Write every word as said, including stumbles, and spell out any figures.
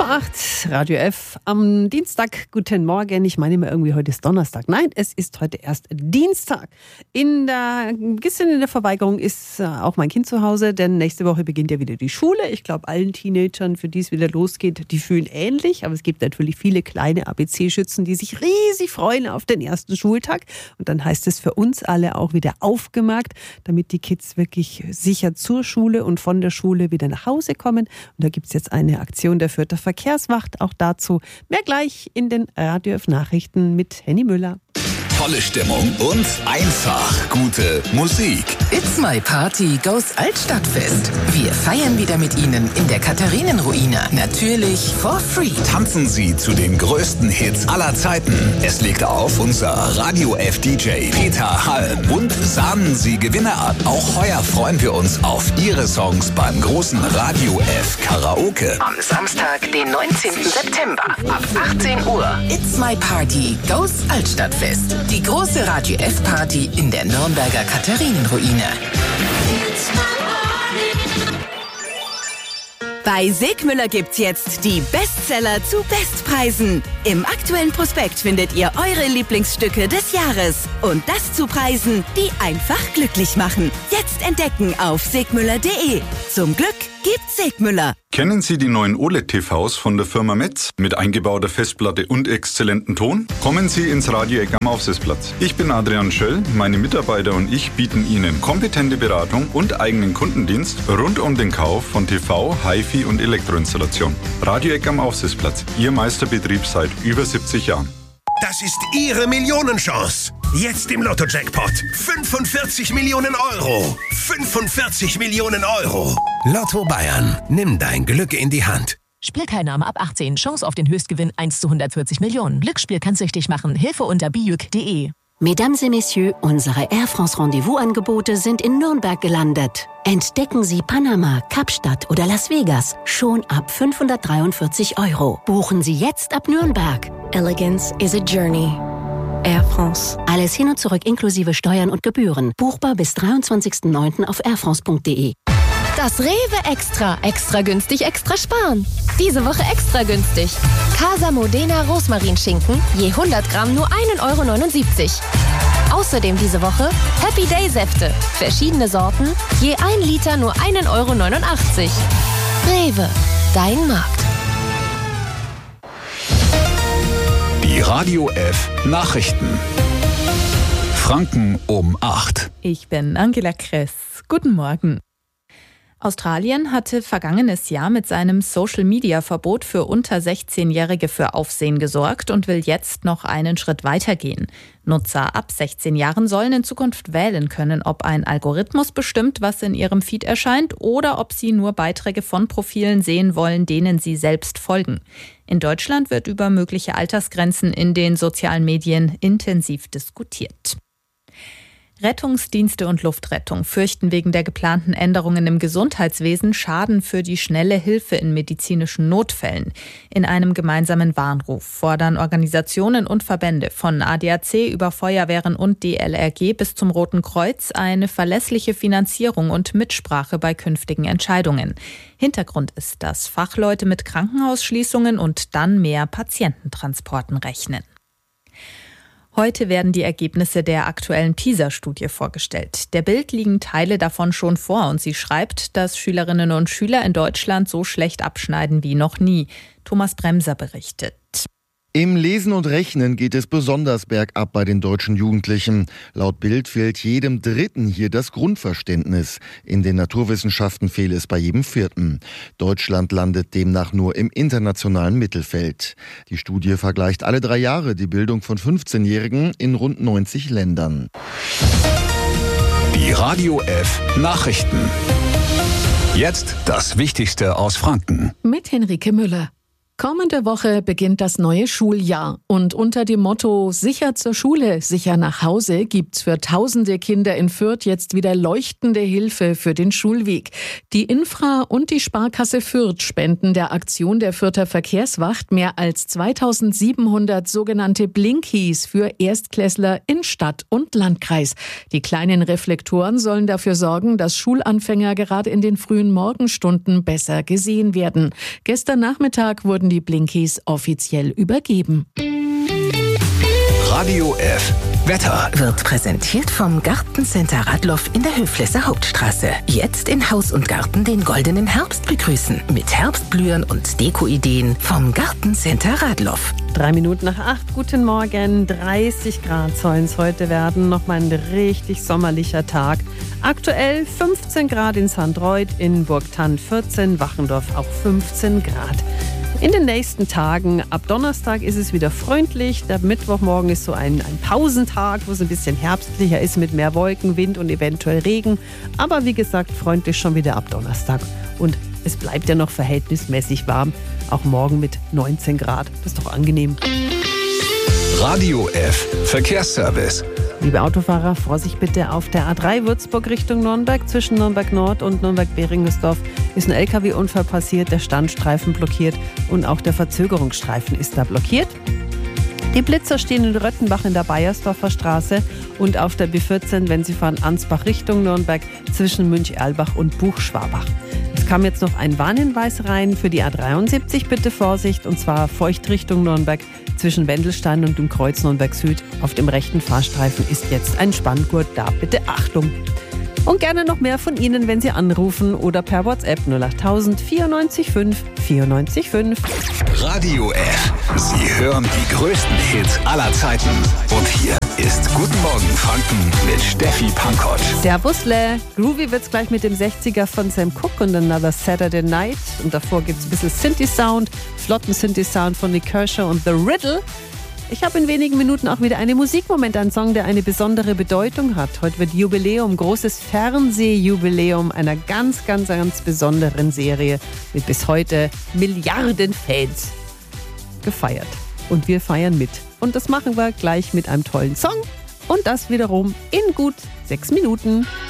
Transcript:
acht, Radio F am Dienstag. Guten Morgen. Ich meine immer irgendwie, heute ist Donnerstag. Nein, es ist heute erst Dienstag. In der, ein bisschen in der Verweigerung ist auch mein Kind zu Hause, denn nächste Woche beginnt ja wieder die Schule. Ich glaube, allen Teenagern, für die es wieder losgeht, die fühlen ähnlich. Aber es gibt natürlich viele kleine A B C-Schützen, die sich riesig freuen auf den ersten Schultag. Und dann heißt es für uns alle auch wieder aufgemerkt, damit die Kids wirklich sicher zur Schule und von der Schule wieder nach Hause kommen. Und da gibt es jetzt eine Aktion der Fürther Verkehrswacht. Auch dazu mehr gleich in den Radio F Nachrichten mit Henny Müller. Tolle Stimmung und einfach gute Musik. It's My Party goes Altstadtfest. Wir feiern wieder mit Ihnen in der Katharinenruine. Natürlich for free. Tanzen Sie zu den größten Hits aller Zeiten. Es legt auf unser Radio F D J Peter Halm und sahnen Sie Gewinner ab. Auch heuer freuen wir uns auf Ihre Songs beim großen Radio F Karaoke. Am Samstag, den neunzehnten September ab achtzehn Uhr. It's My Party goes Altstadtfest. Die große Radio F Party in der Nürnberger Katharinenruine. Bei Segmüller gibt's jetzt die Bestseller zu Bestpreisen. Im aktuellen Prospekt findet ihr eure Lieblingsstücke des Jahres. Und das zu Preisen, die einfach glücklich machen. Jetzt entdecken auf segmüller punkt de. Zum Glück gibt's Segmüller. Kennen Sie die neuen O L E D-T Vs von der Firma Metz mit eingebauter Festplatte und exzellentem Ton? Kommen Sie ins Radio Eck am Aufsitzplatz. Ich bin Adrian Schöll, meine Mitarbeiter und ich bieten Ihnen kompetente Beratung und eigenen Kundendienst rund um den Kauf von T V, Hi-Fi und Elektroinstallation. Radio Eck am Aufsitzplatz, Ihr Meisterbetrieb seit über siebzig Jahren. Das ist Ihre Millionenchance. Jetzt im Lotto-Jackpot. fünfundvierzig Millionen Euro. fünfundvierzig Millionen Euro. Lotto Bayern. Nimm dein Glück in die Hand. Spielteilnahme ab achtzehn. Chance auf den Höchstgewinn eins zu hundertvierzig Millionen. Glücksspiel kann süchtig machen. Hilfe unter bijuk punkt de. Mesdames et Messieurs, unsere Air France Rendezvous-Angebote sind in Nürnberg gelandet. Entdecken Sie Panama, Kapstadt oder Las Vegas schon ab fünfhundertdreiundvierzig Euro. Buchen Sie jetzt ab Nürnberg. Elegance is a journey. Air France. Alles hin und zurück inklusive Steuern und Gebühren. Buchbar bis dreiundzwanzigsten neunten auf airfrance punkt de. Das Rewe Extra. Extra günstig, extra sparen. Diese Woche extra günstig. Casa Modena Rosmarinschinken, je hundert Gramm nur ein Euro neunundsiebzig. Außerdem diese Woche Happy Day Säfte. Verschiedene Sorten, je ein Liter nur ein Euro neunundachtzig. Rewe, dein Markt. Die Radio F Nachrichten. Franken um acht. Ich bin Angela Kress. Guten Morgen. Australien hatte vergangenes Jahr mit seinem Social-Media-Verbot für unter sechzehnjährige für Aufsehen gesorgt und will jetzt noch einen Schritt weitergehen. Nutzer ab sechzehn Jahren sollen in Zukunft wählen können, ob ein Algorithmus bestimmt, was in ihrem Feed erscheint, oder ob sie nur Beiträge von Profilen sehen wollen, denen sie selbst folgen. In Deutschland wird über mögliche Altersgrenzen in den sozialen Medien intensiv diskutiert. Rettungsdienste und Luftrettung fürchten wegen der geplanten Änderungen im Gesundheitswesen Schaden für die schnelle Hilfe in medizinischen Notfällen. In einem gemeinsamen Warnruf fordern Organisationen und Verbände von A D A C über Feuerwehren und D L R G bis zum Roten Kreuz eine verlässliche Finanzierung und Mitsprache bei künftigen Entscheidungen. Hintergrund ist, dass Fachleute mit Krankenhausschließungen und dann mehr Patiententransporten rechnen. Heute werden die Ergebnisse der aktuellen PISA-Studie vorgestellt. Der Bild liegen Teile davon schon vor und sie schreibt, dass Schülerinnen und Schüler in Deutschland so schlecht abschneiden wie noch nie. Thomas Bremser berichtet. Im Lesen und Rechnen geht es besonders bergab bei den deutschen Jugendlichen. Laut Bild fehlt jedem Dritten hier das Grundverständnis. In den Naturwissenschaften fehle es bei jedem Vierten. Deutschland landet demnach nur im internationalen Mittelfeld. Die Studie vergleicht alle drei Jahre die Bildung von fünfzehnjährigen in rund neunzig Ländern. Die Radio F Nachrichten. Jetzt das Wichtigste aus Franken. Mit Henrike Müller. Kommende Woche beginnt das neue Schuljahr und unter dem Motto Sicher zur Schule, sicher nach Hause gibt's für tausende Kinder in Fürth jetzt wieder leuchtende Hilfe für den Schulweg. Die Infra und die Sparkasse Fürth spenden der Aktion der Fürther Verkehrswacht mehr als zweitausendsiebenhundert sogenannte Blinkies für Erstklässler in Stadt und Landkreis. Die kleinen Reflektoren sollen dafür sorgen, dass Schulanfänger gerade in den frühen Morgenstunden besser gesehen werden. Gestern Nachmittag wurden dürfen die Blinkies offiziell übergeben. Radio F Wetter wird präsentiert vom Gartencenter Radloff in der Höflesser Hauptstraße. Jetzt in Haus und Garten den goldenen Herbst begrüßen. Mit Herbstblühen und Dekoideen vom Gartencenter Radloff. Drei Minuten nach acht, guten Morgen. dreißig Grad sollen es heute werden. Nochmal ein richtig sommerlicher Tag. Aktuell fünfzehn Grad in Sandreuth, in Burgthann vierzehn, Wachendorf auch fünfzehn Grad. In den nächsten Tagen, ab Donnerstag ist es wieder freundlich. Der Mittwochmorgen ist so ein, ein Pausentag, wo es ein bisschen herbstlicher ist mit mehr Wolken, Wind und eventuell Regen. Aber wie gesagt, freundlich schon wieder ab Donnerstag. Und es bleibt ja noch verhältnismäßig warm, auch morgen mit neunzehn Grad. Das ist doch angenehm. Radio F Verkehrsservice. Liebe Autofahrer, Vorsicht bitte auf der A drei Würzburg Richtung Nürnberg. Zwischen Nürnberg Nord und Nürnberg-Behringesdorf ist ein L K W-Unfall passiert. Der Standstreifen blockiert und auch der Verzögerungsstreifen ist da blockiert. Die Blitzer stehen in Röttenbach in der Bayersdorfer Straße und auf der B vierzehn, wenn Sie fahren Ansbach Richtung Nürnberg, zwischen Münch-Erlbach und Buchschwabach. Es kam jetzt noch ein Warnhinweis rein für die A dreiundsiebzig, bitte Vorsicht, und zwar Feucht Richtung Nürnberg. Zwischen Wendelstein und dem Kreuz Nürnberg Süd auf dem rechten Fahrstreifen ist jetzt ein Spanngurt da. Bitte Achtung! Und gerne noch mehr von Ihnen, wenn Sie anrufen oder per WhatsApp null acht tausend vierundneunzig fünf vierundneunzig fünf. Radio F. Sie hören die größten Hits aller Zeiten. Und hier ist Guten Morgen Franken mit Steffi Pankott. Servusle. Groovy wird's gleich mit dem sechziger von Sam Cooke und Another Saturday Night. Und davor gibt's ein bisschen Synthi-Sound, flotten Synthi-Sound von Nick Kershaw und The Riddle. Ich habe in wenigen Minuten auch wieder einen Musikmoment, einen Song, der eine besondere Bedeutung hat. Heute wird Jubiläum, großes Fernsehjubiläum einer ganz, ganz, ganz besonderen Serie mit bis heute Milliarden Fans gefeiert. Und wir feiern mit. Und das machen wir gleich mit einem tollen Song. Und das wiederum in gut sechs Minuten.